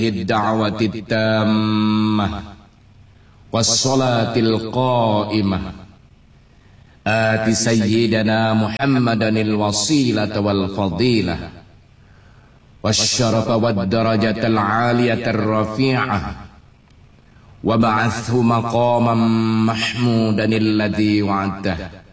الدعوة التامة والصلاة القائمة آت سيدنا محمدا الوسيلة والفضيلة والشرف والدرجة العالية الرفيعة وبعثه مقاما محمودا الذي وعدته